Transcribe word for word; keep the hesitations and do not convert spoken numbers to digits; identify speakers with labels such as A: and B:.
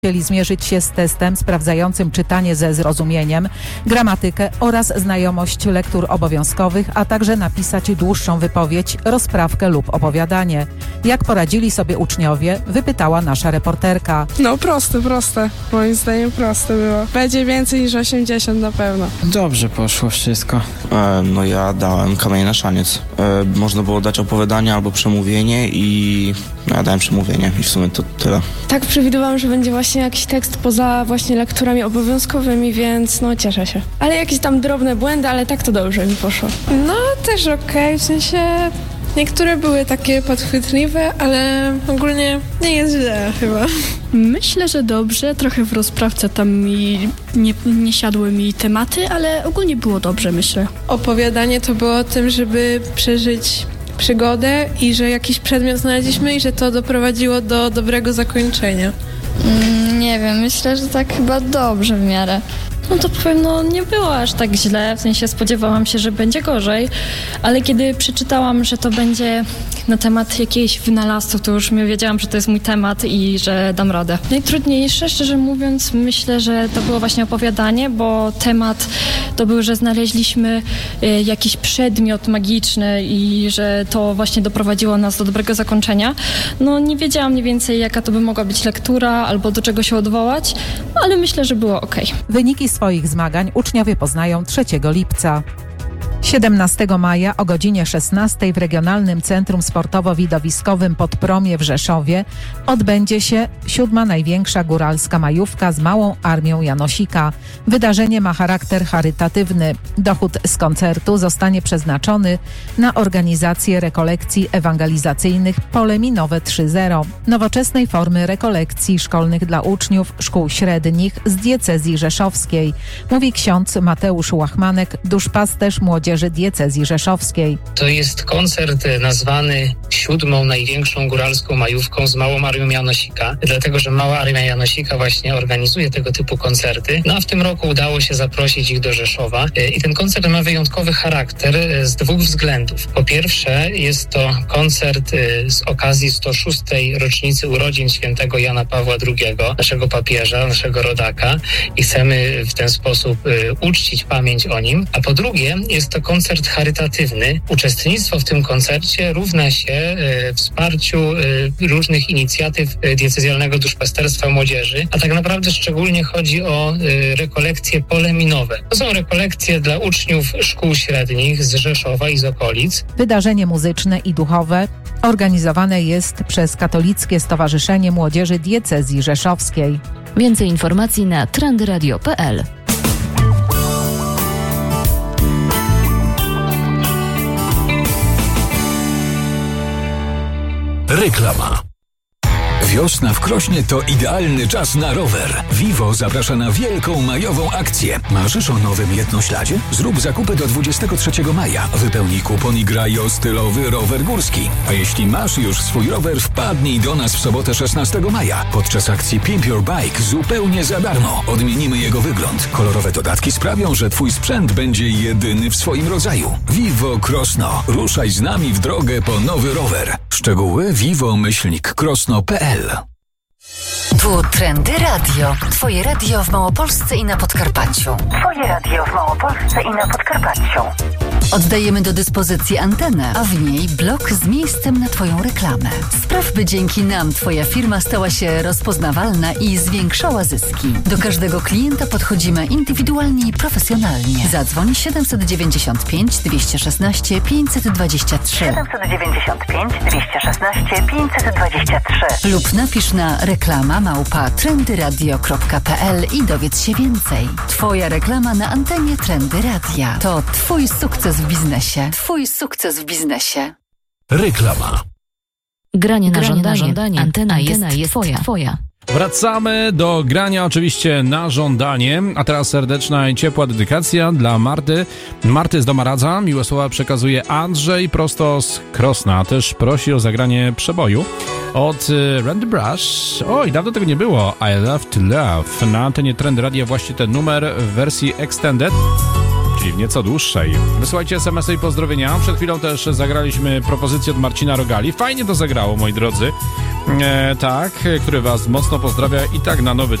A: Chcieli zmierzyć się z testem sprawdzającym czytanie ze zrozumieniem, gramatykę oraz znajomość lektur obowiązkowych, a także napisać dłuższą wypowiedź, rozprawkę lub opowiadanie. Jak poradzili sobie uczniowie, wypytała nasza reporterka.
B: No proste, proste. Moim zdaniem proste było. Będzie więcej niż osiemdziesiąt na pewno.
C: Dobrze poszło wszystko.
D: E, no ja dałem kamień na szaniec. E, można było dać opowiadanie albo przemówienie i no ja dałem przemówienie i w sumie to tyle.
E: Tak przewidywałam, że będzie właśnie jakiś tekst poza właśnie lekturami obowiązkowymi, więc no cieszę się. Ale jakieś tam drobne błędy, ale tak to dobrze mi poszło.
B: No też okej, w sensie niektóre były takie podchwytliwe, ale ogólnie nie jest źle chyba.
F: Myślę, że dobrze. Trochę w rozprawce tam mi nie, nie siadły mi tematy, ale ogólnie było dobrze, myślę.
B: Opowiadanie to było o tym, żeby przeżyć przygodę i że jakiś przedmiot znaleźliśmy i że to doprowadziło do dobrego zakończenia.
G: Mm, nie wiem, myślę, że tak chyba dobrze w miarę.
H: No to pewno nie było aż tak źle, w sensie spodziewałam się, że będzie gorzej, ale kiedy przeczytałam, że to będzie na temat jakiejś wynalazku, to już wiedziałam, że to jest mój temat i że dam radę. Najtrudniejsze, szczerze mówiąc, myślę, że to było właśnie opowiadanie, bo temat to był, że znaleźliśmy y, jakiś przedmiot magiczny i że to właśnie doprowadziło nas do dobrego zakończenia. No nie wiedziałam mniej więcej, jaka to by mogła być lektura albo do czego się odwołać, ale myślę, że było okej.
A: Wyniki swoich zmagań uczniowie poznają trzeciego lipca. siedemnastego maja o godzinie szesnastej w Regionalnym Centrum Sportowo-Widowiskowym Podpromie w Rzeszowie odbędzie się siódma największa góralska majówka z Małą Armią Janosika. Wydarzenie ma charakter charytatywny. Dochód z koncertu zostanie przeznaczony na organizację rekolekcji ewangelizacyjnych Pole Minowe trzy zero, nowoczesnej formy rekolekcji szkolnych dla uczniów szkół średnich z diecezji rzeszowskiej, mówi ksiądz Mateusz Łachmanek, duszpasterz młodzieży diecezji rzeszowskiej.
I: To jest koncert nazwany siódmą największą góralską majówką z Małą Armią Janosika, dlatego że Mała Armia Janosika właśnie organizuje tego typu koncerty. No a w tym roku udało się zaprosić ich do Rzeszowa i ten koncert ma wyjątkowy charakter z dwóch względów. Po pierwsze jest to koncert z okazji sto szóstej rocznicy urodzin świętego Jana Pawła drugiego, naszego papieża, naszego rodaka i chcemy w ten sposób uczcić pamięć o nim. A po drugie jest to koncert charytatywny. Uczestnictwo w tym koncercie równa się e, wsparciu e, różnych inicjatyw e, diecezjalnego duszpasterstwa młodzieży, a tak naprawdę szczególnie chodzi o e, rekolekcje pole minowe. To są rekolekcje dla uczniów szkół średnich z Rzeszowa i z okolic.
A: Wydarzenie muzyczne i duchowe organizowane jest przez Katolickie Stowarzyszenie Młodzieży Diecezji Rzeszowskiej.
J: Więcej informacji na trendyradio kropka p l.
K: Reklama. Wiosna w Krośnie to idealny czas na rower. Vivo zaprasza na wielką majową akcję. Marzysz o nowym jednośladzie? Zrób zakupy do dwudziestego trzeciego maja. Wypełnij kupon i graj o stylowy rower górski. A jeśli masz już swój rower, wpadnij do nas w sobotę szesnastego maja. Podczas akcji Pimp Your Bike zupełnie za darmo. Odmienimy jego wygląd. Kolorowe dodatki sprawią, że twój sprzęt będzie jedyny w swoim rodzaju. Vivo Krosno. Ruszaj z nami w drogę po nowy rower. Szczegóły vivo myślnik krosno kropka p l.
J: Tu Trendy Radio. Twoje radio w Małopolsce i na Podkarpaciu.
L: Twoje radio w Małopolsce i na Podkarpaciu.
J: Oddajemy do dyspozycji antenę, a w niej blok z miejscem na Twoją reklamę. Spraw, by dzięki nam Twoja firma stała się rozpoznawalna i zwiększała zyski. Do każdego klienta podchodzimy indywidualnie i profesjonalnie. Zadzwoń siedem dziewięćdziesiąt pięć dwieście szesnaście pięćset dwadzieścia trzy
L: siedem dziewięćdziesiąt pięć dwieście szesnaście pięćset dwadzieścia trzy
J: lub napisz na reklama małpa trendyradio kropka p l i dowiedz się więcej. Twoja reklama na antenie Trendy Radia. To Twój sukces w biznesie. Twój sukces w biznesie.
K: Reklama.
J: Granie na
M: Granie
J: żądanie.
M: na żądanie.
J: Antena,
M: Antena
J: jest,
M: jest
J: twoja.
M: twoja.
N: Wracamy do grania oczywiście na żądanie, a teraz serdeczna i ciepła dedykacja dla Marty. Marty z Domaradza, miłe słowa przekazuje Andrzej prosto z Krosna, też prosi o zagranie przeboju od Randy Brush. Oj, dawno tego nie było. I Love to Love. Na antenie Trend Radia właśnie ten numer w wersji extended. czyli w nieco dłuższej. Wysyłajcie es em esy i pozdrowienia. Przed chwilą też zagraliśmy propozycję od Marcina Rogali. Fajnie to zagrało, moi drodzy. E, tak, który was mocno pozdrawia i tak na nowy